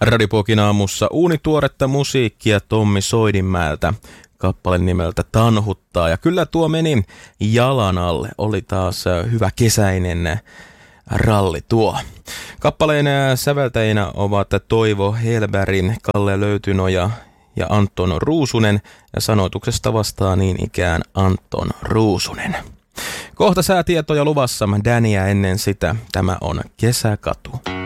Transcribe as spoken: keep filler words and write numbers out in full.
Radipokin aamussa uunituoretta musiikkia Tommi Soidinmäeltä. Kappale nimeltä Tanhuttaa. Ja kyllä tuo meni jalan alle. Oli taas hyvä kesäinen ralli tuo. Kappaleen säveltäjinä ovat Toivo Helberg, Kalle Löytynoja ja Anton Ruusunen. Ja sanoituksesta vastaa niin ikään Anton Ruusunen. Kohta säätietoja luvassa. Däniä ennen sitä. Tämä on Kesäkatu.